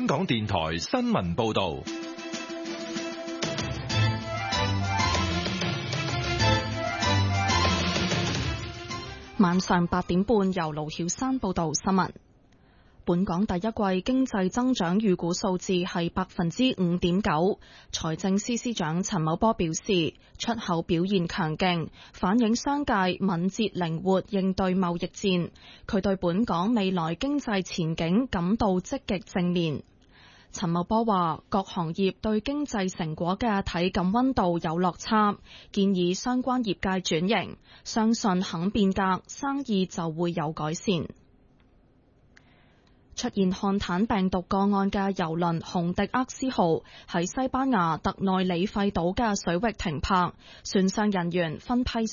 港電台新聞報道。 晚上8點半，由盧曉珊報道新聞。本港第一季經濟增長預估數字係5.9%。財政司司長陳茂波表示，出口表現強勁，反映商界敏捷靈活應對貿易戰。佢對本港未來經濟前景感到積極正面。陳茂波話，各行業對經濟成果嘅體感溫度有落差，建議相關業界轉型，相信肯變革，生意就會有改善。出現漢坦病毒個案嘅郵輪洪迪厄斯號喺西班牙特內里費島嘅水域停泊，船上人員分批